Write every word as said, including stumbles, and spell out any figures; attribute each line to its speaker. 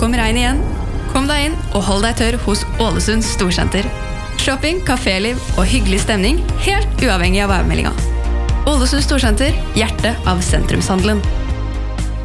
Speaker 1: kom regn igjen. Kom deg inn og hold deg tørr hos Ålesund Storsenter. Shopping, kaféliv og hyggelig stemning, helt uavhengig av værmeldinga. Ålesund Storsenter, hjertet av sentrumshandelen.